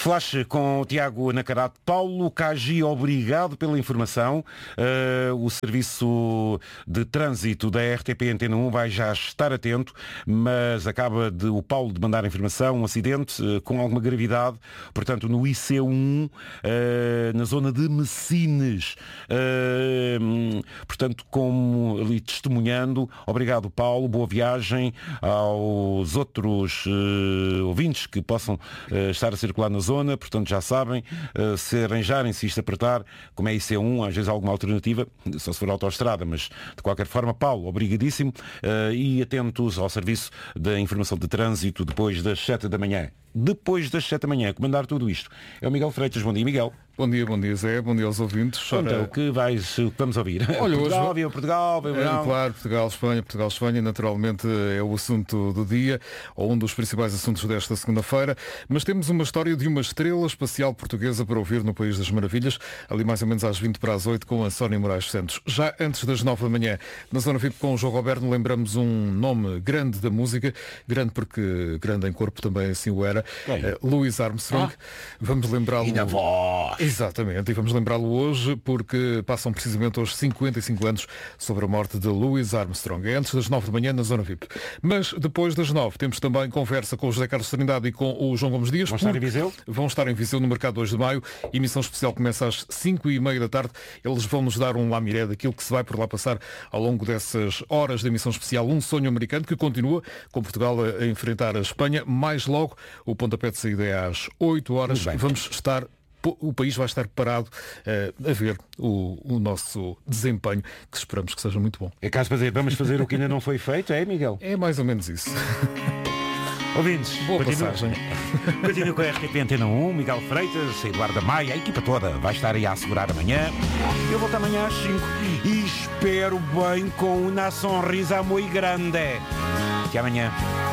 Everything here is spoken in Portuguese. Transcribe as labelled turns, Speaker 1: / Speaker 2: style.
Speaker 1: Flash com o Tiago Nacarato. Paulo Cagi, obrigado pela informação. O serviço de trânsito da RTP Antena 1 vai já estar atento, mas acaba o Paulo de mandar a informação, um acidente com alguma gravidade, portanto no IC1, na zona de Messines. Portanto, como ali testemunhando, obrigado Paulo, boa viagem aos outros ouvintes que possam estar a circular na zona, portanto já sabem, se arranjarem-se isto apertar, como é IC1, às vezes há alguma alternativa, só se for autoestrada, mas de qualquer forma, Paulo, obrigadíssimo, e atentos ao serviço da informação de trânsito depois das 7 da manhã. Depois das 7 da manhã, comandar tudo isto é o Miguel Freitas. Bom dia, Miguel.
Speaker 2: Bom dia Zé, bom dia aos ouvintes.
Speaker 1: Então, o que vamos ouvir?
Speaker 2: Olha,
Speaker 1: Portugal,
Speaker 2: claro, Portugal, Espanha, naturalmente é o assunto do dia, ou um dos principais assuntos desta segunda-feira, mas temos uma história de uma estrela espacial portuguesa para ouvir no País das Maravilhas, ali mais ou menos às 20 para as 8, com a Sónia Moraes Santos. Já antes das 9 da manhã, na Zona VIP com o João Roberto, lembramos um nome grande da música, grande porque grande em corpo também assim o era, Louis Armstrong. Vamos lembrá-lo.
Speaker 1: E na voz.
Speaker 2: Exatamente, e vamos lembrá-lo hoje porque passam precisamente hoje 55 anos sobre a morte de Louis Armstrong. É antes das 9 da manhã na Zona VIP. Mas depois das 9 temos também conversa com o José Carlos Trindade e com o João Gomes Dias.
Speaker 1: Vão estar em Viseu?
Speaker 2: Vão estar em Viseu no mercado 2 de maio. Emissão especial começa às 5h30 da tarde. Eles vão nos dar um lamiré daquilo que se vai por lá passar ao longo dessas horas de emissão especial. Um sonho americano que continua com Portugal a enfrentar a Espanha. Mais logo, o pontapé de saída é às 8 horas. O país vai estar parado a ver o nosso desempenho, que esperamos que seja muito bom.
Speaker 1: É caso para dizer, vamos fazer o que ainda não foi feito, é, Miguel?
Speaker 2: É mais ou menos isso.
Speaker 1: Ouvintes,
Speaker 2: boa passagem.
Speaker 1: Continua com a RTP Antena 1, Miguel Freitas, Eduardo Maia, a equipa toda vai estar aí a assegurar amanhã. Eu volto amanhã às 5 e espero bem com uma sonrisa muito grande. Até amanhã.